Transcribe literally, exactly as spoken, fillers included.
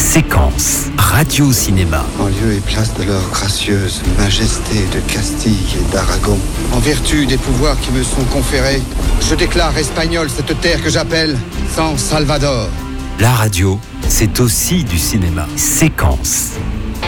Séquence, radio-cinéma. En lieu et place de leur gracieuse majesté de Castille et d'Aragon, en vertu des pouvoirs qui me sont conférés, je déclare espagnole cette terre que j'appelle San Salvador. La radio, c'est aussi du cinéma. Séquence.